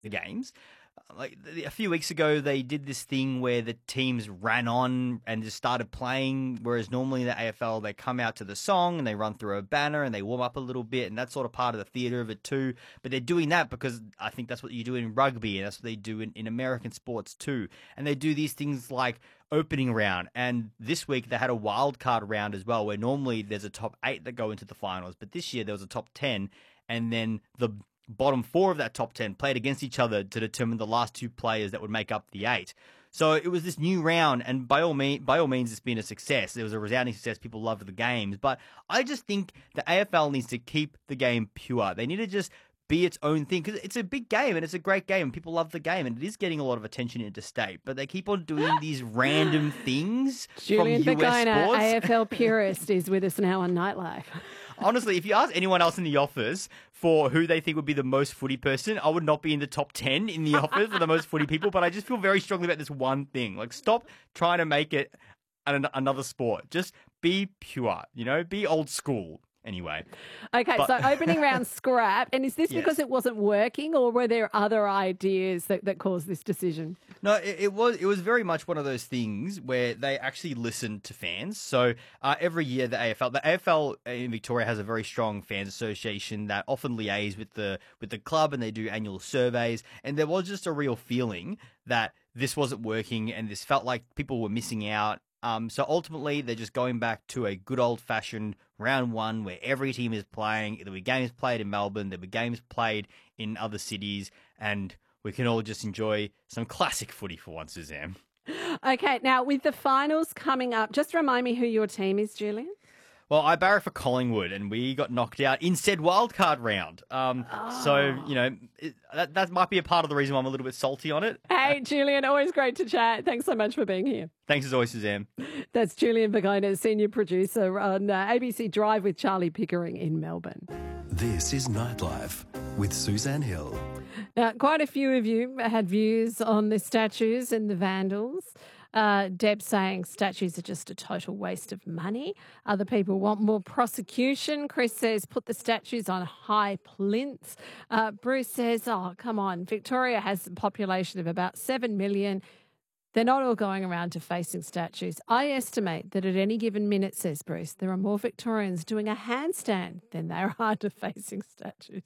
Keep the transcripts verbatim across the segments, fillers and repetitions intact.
the games. Like a few weeks ago, they did this thing where the teams ran on and just started playing, whereas normally in the A F L, they come out to the song and they run through a banner and they warm up a little bit, and that's sort of part of the theatre of it too. But they're doing that because I think that's what you do in rugby, and that's what they do in, in American sports too. And they do these things like opening round, and this week they had a wild card round as well, where normally there's a top eight that go into the finals, but this year there was a top ten, and then the bottom four of that top ten played against each other to determine the last two players that would make up the eight. So it was this new round, and by all means, by all means, it's been a success. It was a resounding success. People loved the games, but I just think the A F L needs to keep the game pure. They need to just be its own thing, because it's a big game and it's a great game and people love the game and it is getting a lot of attention interstate, but they keep on doing these random things. Julian from U S Bagona, sports. A F L purist, is with us now on Nightlife. Honestly, if you ask anyone else in the office for who they think would be the most footy person, I would not be in the top ten in the office for the most footy people, but I just feel very strongly about this one thing. Like, stop trying to make it an, another sport. Just be pure, you know, be old school. Anyway. Okay, but... so opening round scrap. And is this yes. because it wasn't working, or were there other ideas that, that caused this decision? No, it, it was it was very much one of those things where they actually listened to fans. So uh, every year the A F L, the A F L in Victoria has a very strong fans association that often liaise with the with the club, and they do annual surveys. And there was just a real feeling that this wasn't working, and this felt like people were missing out. Um, so ultimately, they're just going back to a good old-fashioned round one where every team is playing. There'll be games played in Melbourne, there'll be games played in other cities, and we can all just enjoy some classic footy for once, Suzanne. Okay, now with the finals coming up, just remind me who your team is, Julian. Well, I barrack for Collingwood, and we got knocked out in said wildcard round. Um, oh. So, you know, it, that, that might be a part of the reason why I'm a little bit salty on it. Hey, Julian, always great to chat. Thanks so much for being here. Thanks as always, Suzanne. That's Julian Bagona, senior producer on uh, A B C Drive with Charlie Pickering in Melbourne. This is Nightlife with Suzanne Hill. Now, quite a few of you had views on the statues and the vandals. Uh, Deb saying statues are just a total waste of money. Other people want more prosecution. Chris says put the statues on high plinths. Uh, Bruce says, oh, come on, Victoria has a population of about seven million. They're not all going around to facing statues. I estimate that at any given minute, says Bruce, there are more Victorians doing a handstand than there are to facing statues.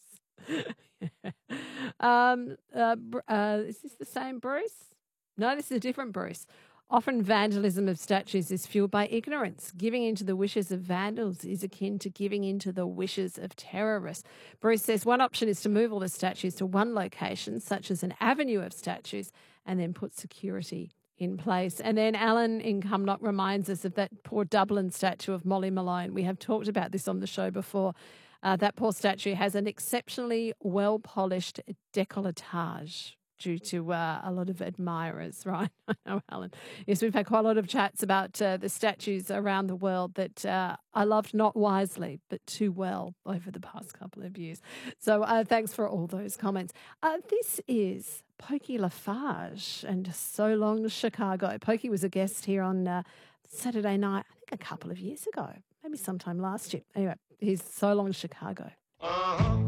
um, uh, uh, is this the same Bruce? No, this is a different Bruce. Often vandalism of statues is fueled by ignorance. Giving in to the wishes of vandals is akin to giving in to the wishes of terrorists. Bruce says one option is to move all the statues to one location, such as an avenue of statues, and then put security in place. And then Alan in Cumnock reminds us of that poor Dublin statue of Molly Malone. We have talked about this on the show before. Uh, that poor statue has an exceptionally well-polished décolletage due to uh, a lot of admirers, right? I know, Alan. Yes, we've had quite a lot of chats about uh, the statues around the world that uh, I loved not wisely, but too well over the past couple of years. So uh, thanks for all those comments. Uh, this is Pokey Lafarge and So Long Chicago. Pokey was a guest here on uh, Saturday night, I think a couple of years ago, maybe sometime last year. Anyway, here's So Long Chicago. Uh-huh.